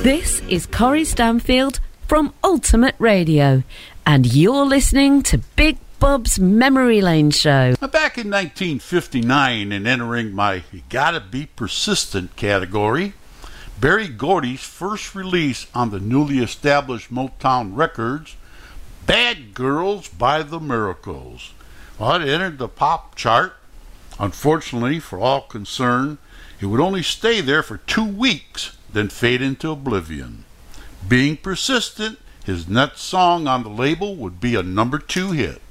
This is Corrie Stanfield from Ultimate Radio, and you're listening to Big Bob's Memory Lane Show. Back in 1959, and entering my You Gotta Be Persistent category, Berry Gordy's first release on the newly established Motown Records, Bad Girls by the Miracles. Well, it entered the pop chart. Unfortunately, for all concerned, it would only stay there for 2 weeks, then fade into oblivion. Being persistent, his next song on the label would be a number 2 hit.